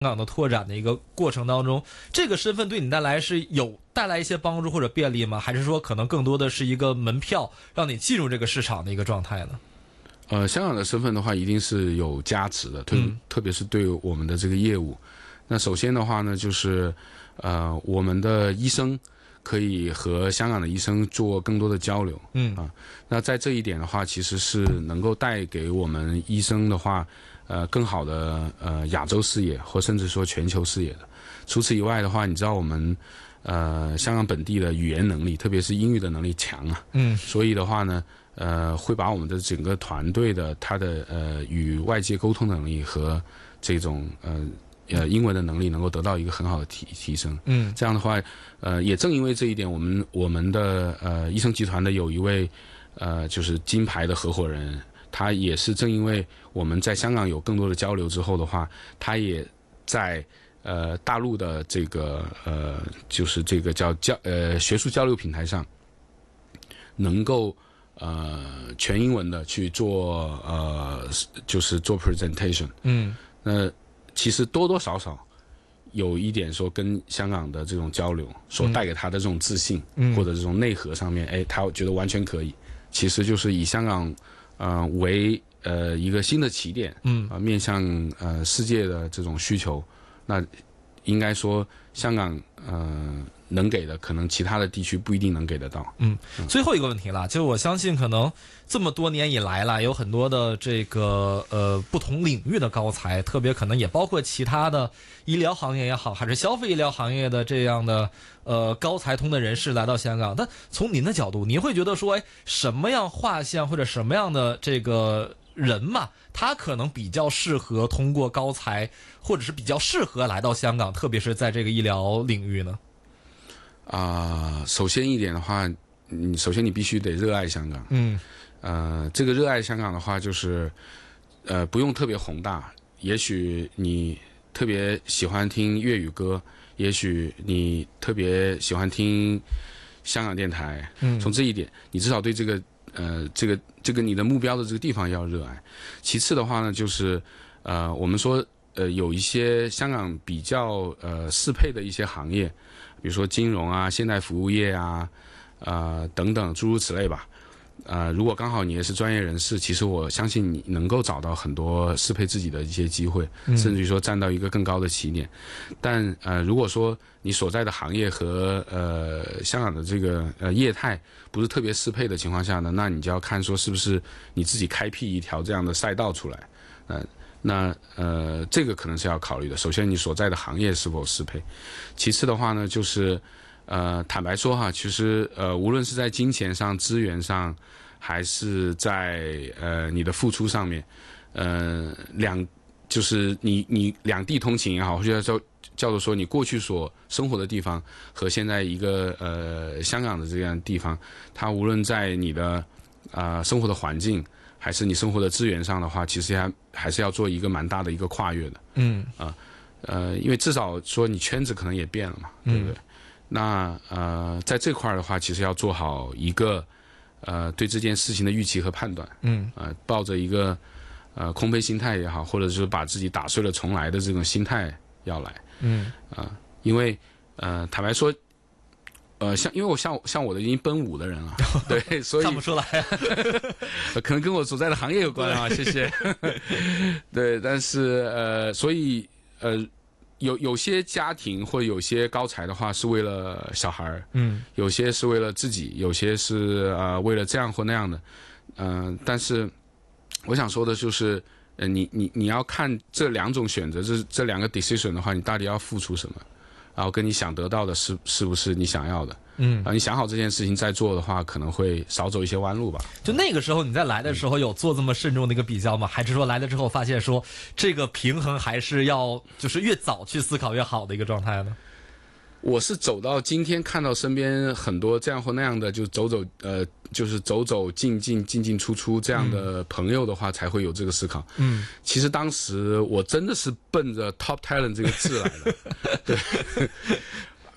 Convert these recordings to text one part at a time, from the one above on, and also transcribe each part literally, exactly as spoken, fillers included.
港的拓展的一个过程当中，这个身份对你带来是有带来一些帮助或者便利吗？还是说可能更多的是一个门票，让你进入这个市场的一个状态呢？ 呃，香港的身份的话，一定是有加持的，特、嗯、特别是对我们的这个业务。那首先的话呢，就是呃，我们的医生可以和香港的医生做更多的交流，嗯啊，那在这一点的话，其实是能够带给我们医生的话，呃，更好的呃亚洲视野，或甚至说全球视野的。除此以外的话，你知道我们呃香港本地的语言能力，特别是英语的能力强啊，嗯，所以的话呢，呃，会把我们的整个团队的他的呃与外界沟通能力和这种呃。呃，英文的能力能够得到一个很好的提提升，嗯，这样的话，呃，也正因为这一点，我们我们的呃医生集团的有一位呃就是金牌的合伙人，他也是正因为我们在香港有更多的交流之后的话，他也在呃大陆的这个呃就是这个叫交呃学术交流平台上，能够呃全英文的去做呃就是做 presentation， 嗯，那。其实多多少少有一点说跟香港的这种交流所带给他的这种自信，嗯、或者这种内核上面，哎，他觉得完全可以。其实就是以香港呃为呃一个新的起点，嗯啊、呃，面向呃世界的这种需求，那应该说香港呃能给的，可能其他的地区不一定能给得到。 嗯，最后一个问题了，就是我相信可能这么多年以来了，有很多的这个呃不同领域的高才，特别可能也包括其他的医疗行业也好，还是消费医疗行业的这样的呃高才通的人士来到香港。但从您的角度，您会觉得说，哎，什么样画像或者什么样的这个人嘛，他可能比较适合通过高才，或者是比较适合来到香港，特别是在这个医疗领域呢？ 啊、呃，首先一点的话，你首先你必须得热爱香港。嗯，呃，这个热爱香港的话，就是呃不用特别宏大，也许你特别喜欢听粤语歌，也许你特别喜欢听香港电台。嗯，从这一点，你至少对这个呃这个这个你的目标的这个地方要热爱。其次的话呢，就是呃我们说呃有一些香港比较呃适配的一些行业。比如说金融啊、现代服务业啊、呃等等诸如此类吧。呃，如果刚好你也是专业人士，其实我相信你能够找到很多适配自己的一些机会，嗯、甚至于说站到一个更高的起点。但呃，如果说你所在的行业和呃香港的这个呃业态不是特别适配的情况下呢，那你就要看说是不是你自己开辟一条这样的赛道出来，呃。那呃，这个可能是要考虑的。首先，你所在的行业是否适配；其次的话呢，就是呃，坦白说哈，其实呃，无论是在金钱上、资源上，还是在呃你的付出上面，呃，两就是你你两地通勤也好，或者叫叫做说你过去所生活的地方和现在一个呃香港的这样的地方，它无论在你的啊、呃、生活的环境。还是你生活的资源上的话，其实还还是要做一个蛮大的一个跨越的，嗯啊，呃，因为至少说你圈子可能也变了嘛，对不对？嗯、那呃，在这块的话，其实要做好一个呃对这件事情的预期和判断，嗯啊、呃，抱着一个呃空杯心态也好，或者是把自己打碎了重来的这种心态要来，嗯啊、呃，因为呃坦白说。呃，像因为我像像我的已经奔五的人了，对，所以看不出来、啊， 可能跟我所在的行业有关啊，谢谢。对，但是呃，所以呃，有有些家庭或有些高才的话是为了小孩，嗯，有些是为了自己，有些是呃为了这样或那样的，嗯、呃，但是我想说的就是，呃，你你你要看这两种选择，这这两个 decision 的话，你到底要付出什么？然后跟你想得到的是是不是你想要的？嗯，啊，你想好这件事情再做的话，可能会少走一些弯路吧。 就那个时候你在来的时候有做这么慎重的一个比较吗？还是说来了之后发现说这个平衡还是要就是越早去思考越好的一个状态呢？ 我是走到今天看到身边很多这样或那样的，就走走呃，就是走走进进进进出出这样的朋友的话，嗯、才会有这个思考。嗯，其实当时我真的是奔着 top talent 这个字来的，对。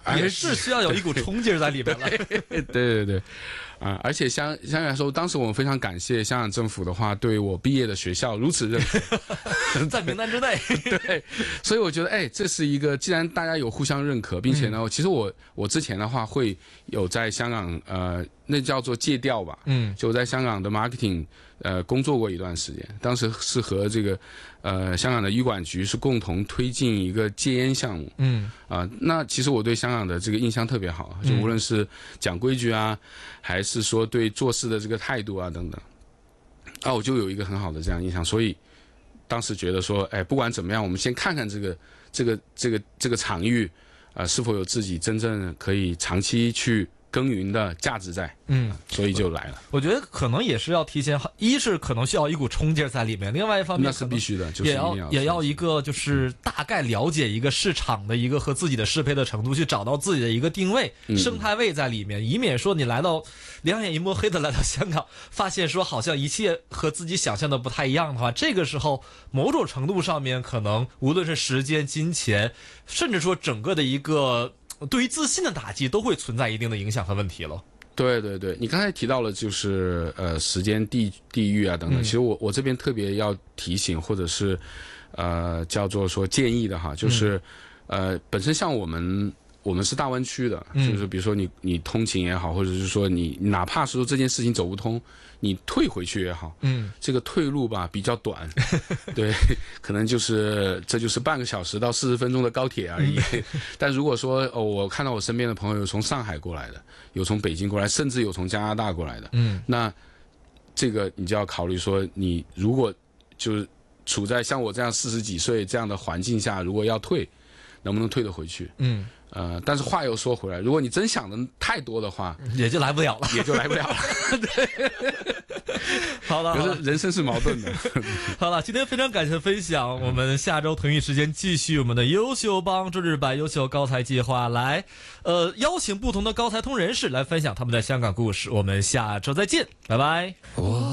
也是需要有一股冲劲在里面了。 对对对。啊、呃，而且相相对来说，当时我们非常感谢香港政府的话，对我毕业的学校如此认可， 在名单之内。 对，所以我觉得，哎，这是一个，既然大家有互相认可，并且呢，嗯、其实我我之前的话会有在香港，呃，那叫做借调吧，嗯，就我在香港的 marketing 呃工作过一段时间，当时是和这个呃香港的医管局是共同推进一个戒烟项目，嗯，啊、呃，那其实我对香港的这个印象特别好，就无论是讲规矩啊，还是是说对做事的这个态度啊等等，啊，我就有一个很好的这样印象，所以当时觉得说，哎，不管怎么样，我们先看看这个这个这个这个场域，呃，是否有自己真正可以长期去耕耘的价值在，嗯，所以就来了。 我觉得可能也是要提前，一是可能需要一股冲劲在里面，另外一方面那是必须的，就是也要也要一个就是大概了解一个市场的一个和自己的适配的程度，去找到自己的一个定位、嗯、生态位在里面，以免说你来到两眼一摸黑的来到香港，发现说好像一切和自己想象的不太一样的话，这个时候某种程度上面可能无论是时间、金钱，甚至说整个的一个对于自信的打击都会存在一定的影响和问题了。 对对对，你刚才提到了就是呃时间、地地域啊等等，嗯、其实我我这边特别要提醒或者是呃叫做说建议的哈，就是、嗯、呃本身像我们我们是大湾区的，嗯、就是比如说你你通勤也好，或者是说你哪怕是说这件事情走不通，你退回去也好，嗯，这个退路吧比较短，对，可能就是这就是半个小时到四十分钟的高铁而已。嗯、但如果说哦，我看到我身边的朋友有从上海过来的，有从北京过来，甚至有从加拿大过来的，嗯，那这个你就要考虑说，你如果就是处在像我这样四十几岁这样的环境下，如果要退，能不能退得回去？嗯。呃，但是话又说回来，如果你真想的太多的话， 也就来不了了， 也就来不了了。对， 好了，好了， 人生是矛盾的。 好了，今天非常感谢分享，我们下周同一时间继续我们的优秀帮助日版优秀高才计划，来，呃，邀请不同的高才通人士来分享他们的香港故事。我们下周再见，拜拜。